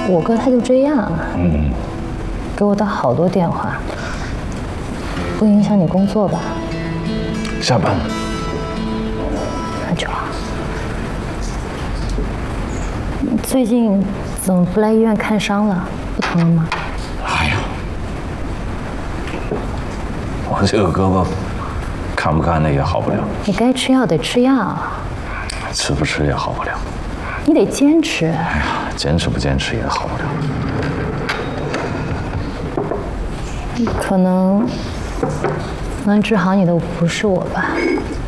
我哥他就这样，给我打好多电话，不影响你工作吧？ 下班了。 那就好。最近怎么不来医院看伤了？不疼了吗？ 哎呀，我这个胳膊，看不看的也好不了。 你该吃药得吃药， 吃不吃也好不了。 你得坚持。 哎呀，坚持不坚持也好不了。 可能能治好你的不是我吧？